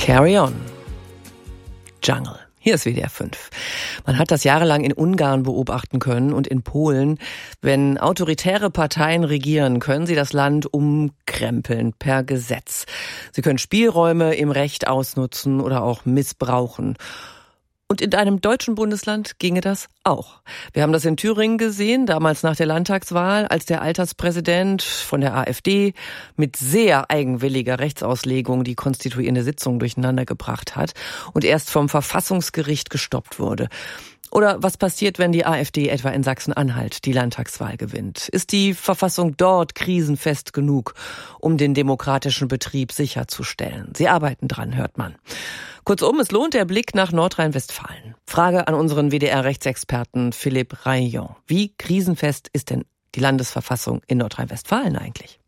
Carry on. Jungle. Hier ist WDR 5. Man hat das jahrelang in Ungarn beobachten können und in Polen. Wenn autoritäre Parteien regieren, können sie das Land umkrempeln per Gesetz. Sie können Spielräume im Recht ausnutzen oder auch missbrauchen. Und in einem deutschen Bundesland ginge das auch. Wir haben das in Thüringen gesehen, damals nach der Landtagswahl, als der Alterspräsident von der AfD mit sehr eigenwilliger Rechtsauslegung die konstituierende Sitzung durcheinander gebracht hat und erst vom Verfassungsgericht gestoppt wurde. Oder was passiert, wenn die AfD etwa in Sachsen-Anhalt die Landtagswahl gewinnt? Ist die Verfassung dort krisenfest genug, um den demokratischen Betrieb sicherzustellen? Sie arbeiten dran, hört man. Kurzum, es lohnt der Blick nach Nordrhein-Westfalen. Frage an unseren WDR-Rechtsexperten Philippe Raillon. Wie krisenfest ist denn die Landesverfassung in Nordrhein-Westfalen eigentlich?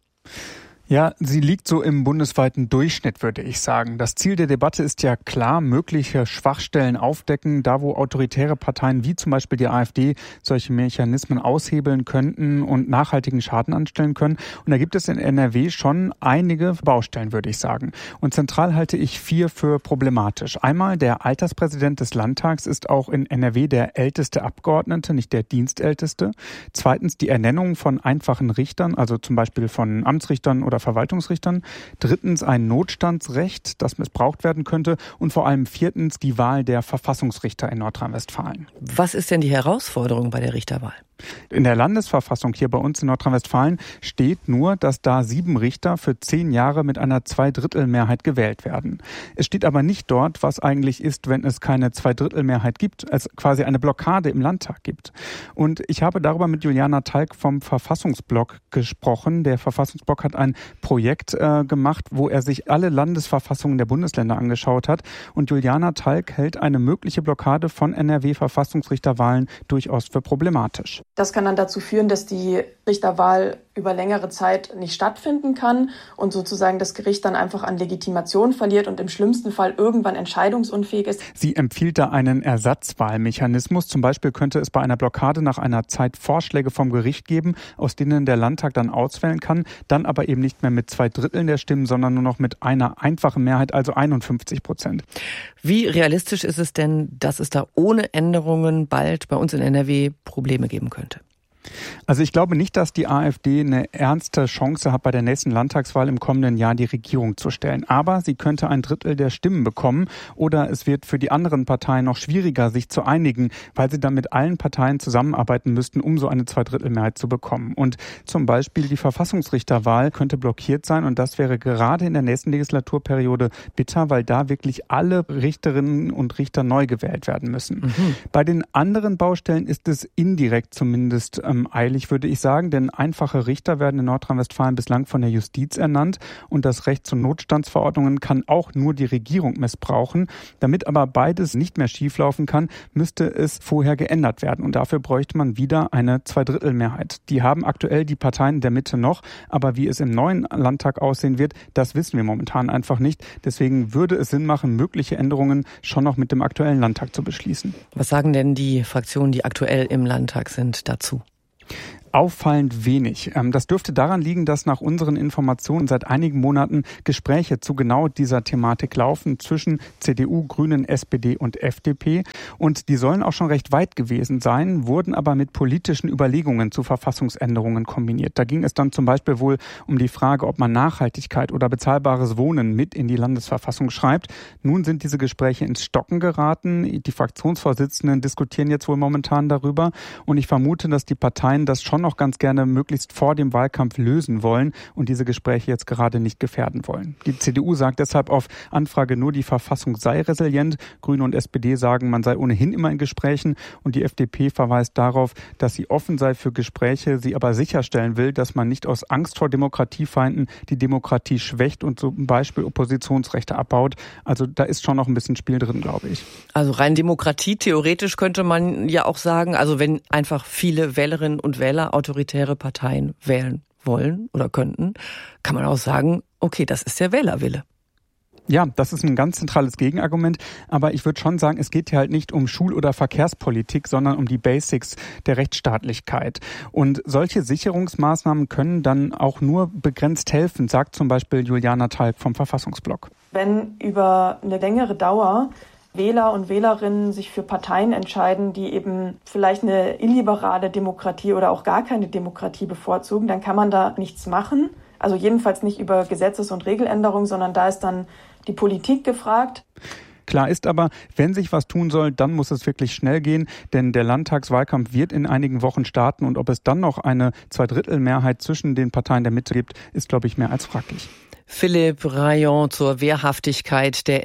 Ja, sie liegt so im bundesweiten Durchschnitt, würde ich sagen. Das Ziel der Debatte ist ja klar, mögliche Schwachstellen aufdecken, da wo autoritäre Parteien wie zum Beispiel die AfD solche Mechanismen aushebeln könnten und nachhaltigen Schaden anstellen können. Und da gibt es in NRW schon einige Baustellen, würde ich sagen. Und zentral halte ich 4 für problematisch. Einmal, der Alterspräsident des Landtags ist auch in NRW der älteste Abgeordnete, nicht der dienstälteste. Zweitens, die Ernennung von einfachen Richtern, also zum Beispiel von Amtsrichtern oder Verwaltungsrichtern. Drittens ein Notstandsrecht, das missbraucht werden könnte. Und vor allem viertens die Wahl der Verfassungsrichter in Nordrhein-Westfalen. Was ist denn die Herausforderung bei der Richterwahl? In der Landesverfassung hier bei uns in Nordrhein-Westfalen steht nur, dass da 7 Richter für 10 Jahre mit einer Zweidrittelmehrheit gewählt werden. Es steht aber nicht dort, was eigentlich ist, wenn es keine Zweidrittelmehrheit gibt, es quasi eine Blockade im Landtag gibt. Und ich habe darüber mit Juliana Talk vom Verfassungsblock gesprochen. Der Verfassungsblock hat ein Projekt gemacht, wo er sich alle Landesverfassungen der Bundesländer angeschaut hat. Und Juliana Talk hält eine mögliche Blockade von NRW-Verfassungsrichterwahlen durchaus für problematisch. Das kann dann dazu führen, dass die Richterwahl über längere Zeit nicht stattfinden kann und sozusagen das Gericht dann einfach an Legitimation verliert und im schlimmsten Fall irgendwann entscheidungsunfähig ist. Sie empfiehlt da einen Ersatzwahlmechanismus. Zum Beispiel könnte es bei einer Blockade nach einer Zeit Vorschläge vom Gericht geben, aus denen der Landtag dann auswählen kann, dann aber eben nicht mehr mit 2/3 der Stimmen, sondern nur noch mit einer einfachen Mehrheit, also 51%. Wie realistisch ist es denn, dass es da ohne Änderungen bald bei uns in NRW Probleme geben könnte? Also ich glaube nicht, dass die AfD eine ernste Chance hat, bei der nächsten Landtagswahl im kommenden Jahr die Regierung zu stellen. Aber sie könnte 1/3 der Stimmen bekommen oder es wird für die anderen Parteien noch schwieriger, sich zu einigen, weil sie dann mit allen Parteien zusammenarbeiten müssten, um so eine Zweidrittelmehrheit zu bekommen. Und zum Beispiel die Verfassungsrichterwahl könnte blockiert sein und das wäre gerade in der nächsten Legislaturperiode bitter, weil da wirklich alle Richterinnen und Richter neu gewählt werden müssen. Bei den anderen Baustellen ist es indirekt zumindest eilig, würde ich sagen, denn einfache Richter werden in Nordrhein-Westfalen bislang von der Justiz ernannt und das Recht zu Notstandsverordnungen kann auch nur die Regierung missbrauchen. Damit aber beides nicht mehr schieflaufen kann, müsste es vorher geändert werden und dafür bräuchte man wieder eine Zweidrittelmehrheit. Die haben aktuell die Parteien in der Mitte noch, aber wie es im neuen Landtag aussehen wird, das wissen wir momentan einfach nicht. Deswegen würde es Sinn machen, mögliche Änderungen schon noch mit dem aktuellen Landtag zu beschließen. Was sagen denn die Fraktionen, die aktuell im Landtag sind, dazu? Auffallend wenig. Das dürfte daran liegen, dass nach unseren Informationen seit einigen Monaten Gespräche zu genau dieser Thematik laufen zwischen CDU, Grünen, SPD und FDP. Und die sollen auch schon recht weit gewesen sein, wurden aber mit politischen Überlegungen zu Verfassungsänderungen kombiniert. Da ging es dann zum Beispiel wohl um die Frage, ob man Nachhaltigkeit oder bezahlbares Wohnen mit in die Landesverfassung schreibt. Nun sind diese Gespräche ins Stocken geraten. Die Fraktionsvorsitzenden diskutieren jetzt wohl momentan darüber. Und ich vermute, dass die Parteien das schon noch ganz gerne möglichst vor dem Wahlkampf lösen wollen und diese Gespräche jetzt gerade nicht gefährden wollen. Die CDU sagt deshalb auf Anfrage nur, die Verfassung sei resilient. Grüne und SPD sagen, man sei ohnehin immer in Gesprächen und die FDP verweist darauf, dass sie offen sei für Gespräche, sie aber sicherstellen will, dass man nicht aus Angst vor Demokratiefeinden die Demokratie schwächt und zum Beispiel Oppositionsrechte abbaut. Also da ist schon noch ein bisschen Spiel drin, glaube ich. Also rein Demokratie, theoretisch könnte man ja auch sagen, also wenn einfach viele Wählerinnen und Wähler autoritäre Parteien wählen wollen oder könnten, kann man auch sagen, okay, das ist der Wählerwille. Ja, das ist ein ganz zentrales Gegenargument, aber ich würde schon sagen, es geht hier halt nicht um Schul- oder Verkehrspolitik, sondern um die Basics der Rechtsstaatlichkeit. Und solche Sicherungsmaßnahmen können dann auch nur begrenzt helfen, sagt zum Beispiel Juliana Talk vom Verfassungsblock. wenn über eine längere Dauer Wähler und Wählerinnen sich für Parteien entscheiden, die eben vielleicht eine illiberale Demokratie oder auch gar keine Demokratie bevorzugen, dann kann man da nichts machen. Also jedenfalls nicht über Gesetzes- und Regeländerungen, sondern da ist dann die Politik gefragt. Klar ist aber, wenn sich was tun soll, dann muss es wirklich schnell gehen, denn der Landtagswahlkampf wird in einigen Wochen starten und ob es dann noch eine Zweidrittelmehrheit zwischen den Parteien der Mitte gibt, ist, glaube ich, mehr als fraglich. Philipp Rayon zur Wehrhaftigkeit der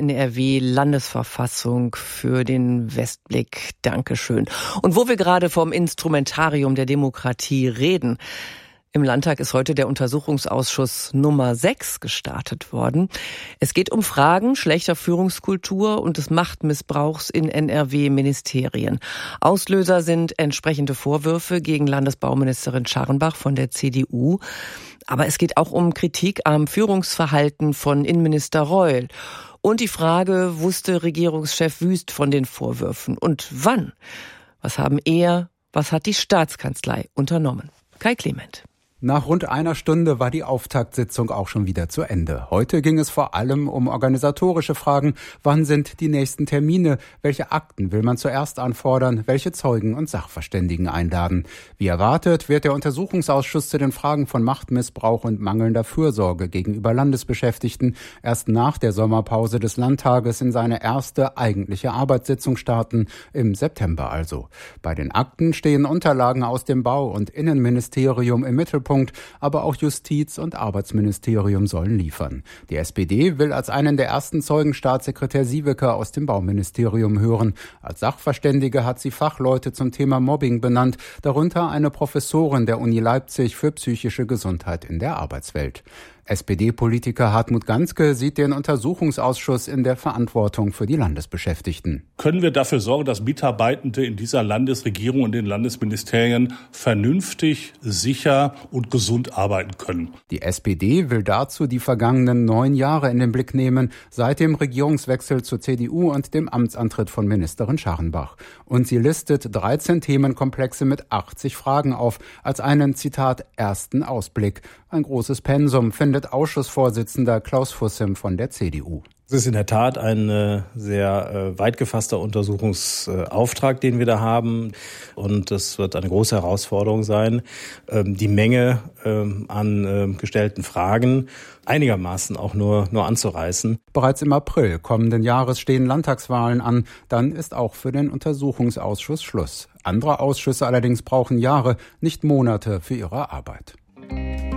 NRW-Landesverfassung für den Westblick. Dankeschön. Und wo wir gerade vom Instrumentarium der Demokratie reden, im Landtag ist heute der Untersuchungsausschuss Nummer 6 gestartet worden. Es geht um Fragen schlechter Führungskultur und des Machtmissbrauchs in NRW-Ministerien. Auslöser sind entsprechende Vorwürfe gegen Landesbauministerin Scharrenbach von der CDU. Aber es geht auch um Kritik am Führungsverhalten von Innenminister Reul. Und die Frage, wusste Regierungschef Wüst von den Vorwürfen? Und wann? Was haben was hat die Staatskanzlei unternommen? Kai Clement. Nach rund einer Stunde war die Auftaktsitzung auch schon wieder zu Ende. Heute ging es vor allem um organisatorische Fragen. Wann sind die nächsten Termine? Welche Akten will man zuerst anfordern? Welche Zeugen und Sachverständigen einladen? Wie erwartet wird der Untersuchungsausschuss zu den Fragen von Machtmissbrauch und mangelnder Fürsorge gegenüber Landesbeschäftigten erst nach der Sommerpause des Landtages in seine erste eigentliche Arbeitssitzung starten, im September also. Bei den Akten stehen Unterlagen aus dem Bau- und Innenministerium im Mittelpunkt, aber auch Justiz- und Arbeitsministerium sollen liefern. Die SPD will als einen der ersten Zeugen Staatssekretär Sieveker aus dem Bauministerium hören. Als Sachverständige hat sie Fachleute zum Thema Mobbing benannt, darunter eine Professorin der Uni Leipzig für psychische Gesundheit in der Arbeitswelt. SPD-Politiker Hartmut Ganske sieht den Untersuchungsausschuss in der Verantwortung für die Landesbeschäftigten. Können wir dafür sorgen, dass Mitarbeitende in dieser Landesregierung und den Landesministerien vernünftig, sicher und gesund arbeiten können? Die SPD will dazu die vergangenen 9 Jahre in den Blick nehmen, seit dem Regierungswechsel zur CDU und dem Amtsantritt von Ministerin Scharrenbach. Und sie listet 13 Themenkomplexe mit 80 Fragen auf, als einen, Zitat, ersten Ausblick. Ein großes Pensum, findet Ausschussvorsitzender Klaus Fussem von der CDU. Es ist in der Tat ein sehr weit gefasster Untersuchungsauftrag, den wir da haben. Und das wird eine große Herausforderung sein, die Menge an gestellten Fragen einigermaßen auch nur anzureißen. Bereits im April kommenden Jahres stehen Landtagswahlen an. Dann ist auch für den Untersuchungsausschuss Schluss. Andere Ausschüsse allerdings brauchen Jahre, nicht Monate für ihre Arbeit.